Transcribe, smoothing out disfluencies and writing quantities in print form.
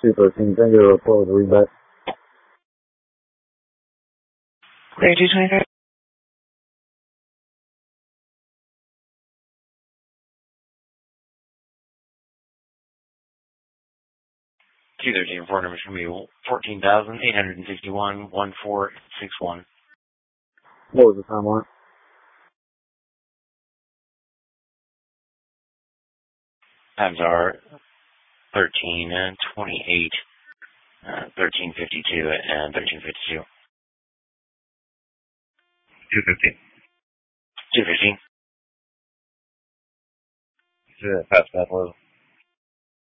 213. Thank you. Report with readback. Great, 225. 213 report number is going to be 14,861-1461. What was the time on it? Times are 13:28, 13:52, and 13:52. 215. 215. Pass, pass,